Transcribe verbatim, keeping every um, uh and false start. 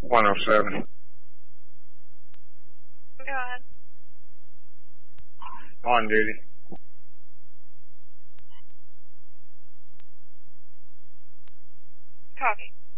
one oh seven. Go ahead. On duty. Copy.